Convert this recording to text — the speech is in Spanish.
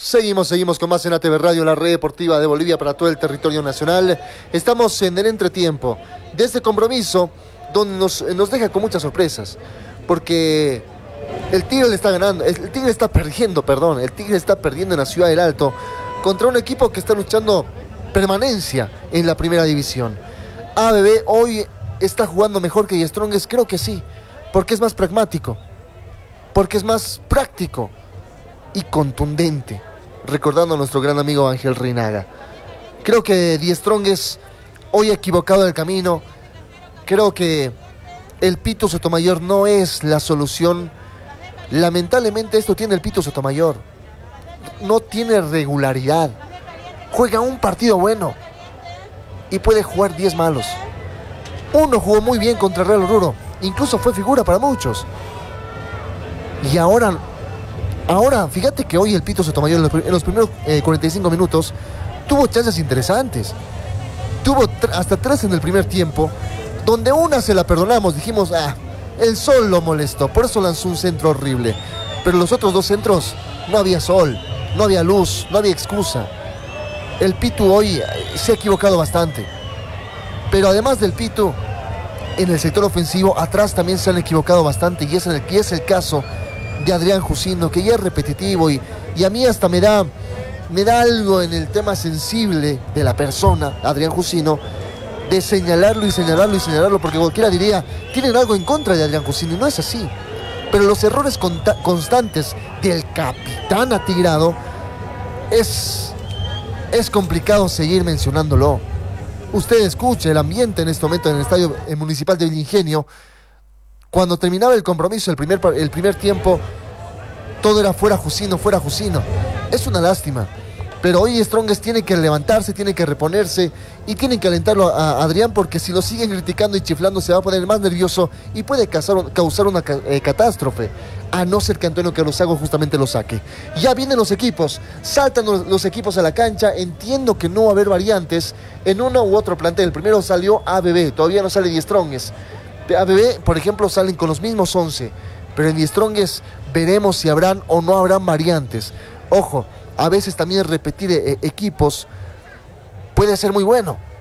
Seguimos con más en ATV Radio, la red deportiva de Bolivia para todo el territorio nacional. Estamos en el entretiempo de este compromiso donde nos deja con muchas sorpresas. Porque el Tigre le está ganando, el Tigre está perdiendo en la Ciudad del Alto contra un equipo que está luchando permanencia en la primera división. ABB hoy está jugando mejor que Strongest, creo que sí, porque es más pragmático, porque es más práctico y contundente, recordando a nuestro gran amigo Ángel Reinaga. Creo que Die Strongest hoy ha equivocado el camino. Creo que el Pito Sotomayor no es la solución. Lamentablemente esto tiene el Pito Sotomayor. No tiene regularidad. Juega un partido bueno y puede jugar 10 malos. Uno jugó muy bien contra Real Oruro, incluso fue figura para muchos. Y ahora, fíjate que hoy el Pito Sotomayor en los primeros 45 minutos tuvo chances interesantes. Tuvo hasta 3 en el primer tiempo, donde una se la perdonamos. Dijimos, el sol lo molestó, por eso lanzó un centro horrible. Pero los otros 2 centros, no había sol, no había luz, no había excusa. El Pitu hoy se ha equivocado bastante. Pero además del Pitu, en el sector ofensivo, atrás también se han equivocado bastante. Y es el caso de Adrián Jusino, que ya es repetitivo y a mí hasta me da algo en el tema sensible de la persona, Adrián Jusino, de señalarlo, porque cualquiera diría, tienen algo en contra de Adrián Jusino, y no es así. Pero los errores constantes del capitán atigrado es complicado seguir mencionándolo. Usted escuche el ambiente en este momento en el estadio municipal de Villa Ingenio. Cuando terminaba el compromiso, el primer tiempo, todo era fuera Jusino. Es una lástima. Pero hoy Strongest tiene que levantarse, tiene que reponerse y tienen que alentarlo a Adrián, porque si lo siguen criticando y chiflando se va a poner más nervioso y puede causar una catástrofe, a no ser que Antonio Carlosago justamente lo saque. Ya vienen los equipos, saltan los equipos a la cancha. Entiendo que no va a haber variantes en uno u otro plantel. Primero salió ABB, todavía no sale Die Strongest. ABB, por ejemplo, salen con los mismos 11, pero en Die Strongest veremos si habrán o no habrán variantes. Ojo, a veces también repetir equipos puede ser muy bueno.